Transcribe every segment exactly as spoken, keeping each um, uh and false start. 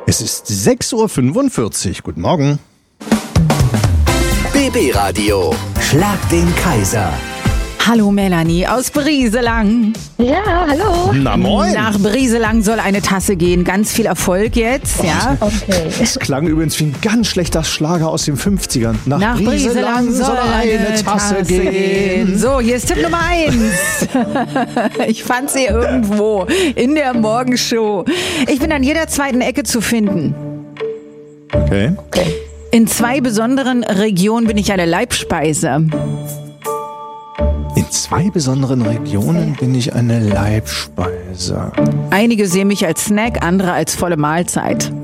Es ist sechs Uhr fünfundvierzig. Guten Morgen. B B Radio. Schlag den Kaiser. Hallo Melanie aus Brieselang. Ja, hallo. Na moin. Nach Brieselang soll eine Tasse gehen. Ganz viel Erfolg jetzt, ja. Okay. Das klang übrigens wie ein ganz schlechter Schlager aus den fünfzigern. Nach, Nach Brieselang soll eine Tasse gehen. So, hier ist Tipp Nummer eins. Ich fand sie irgendwo in der Morgenshow. Ich bin an jeder zweiten Ecke zu finden. Okay. In zwei besonderen Regionen bin ich eine Leibspeise. In zwei besonderen Regionen bin ich eine Leibspeise. Einige sehen mich als Snack, andere als volle Mahlzeit.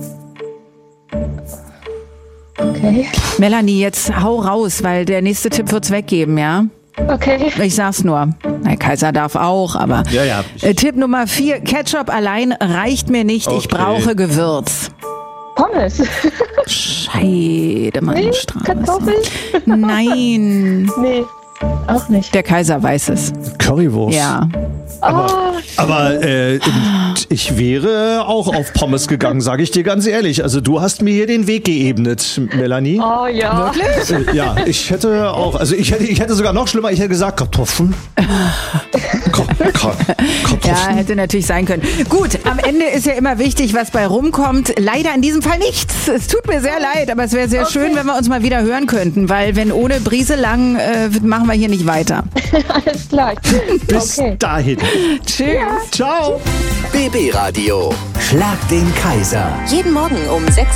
Okay. Melanie, jetzt hau raus, weil der nächste Tipp wird's weggeben, ja? Okay. Ich sag's nur. Herr Kaiser darf auch, aber... Ja, ja. Äh, Tipp Nummer vier. Ketchup allein reicht mir nicht. Ich Okay. brauche Gewürz. Pommes. Scheidemannstraße. Kartoffeln? Nein. Nee, auch nicht. Der Kaiser weiß es. Currywurst. Ja. Aber, aber äh, ich wäre auch auf Pommes gegangen, sage ich dir ganz ehrlich. Also du hast mir hier den Weg geebnet, Melanie. Oh ja. Äh, Ja, ich hätte auch, also ich hätte, ich hätte sogar noch schlimmer, ich hätte gesagt Kartoffeln. Ka Ka Kartoffeln. Ja, hätte natürlich sein können. Gut, am Ende ist ja immer wichtig, was bei rumkommt. Leider in diesem Fall nichts. Es tut mir sehr leid, aber es wäre sehr schön, wenn wir uns mal wieder hören könnten, weil wenn ohne Brieselang äh, machen wir hier nicht weiter. Alles klar. Bis Okay. dahin. Tschüss. Ciao. B B Radio. Schlag den Kaiser. Jeden Morgen um sechs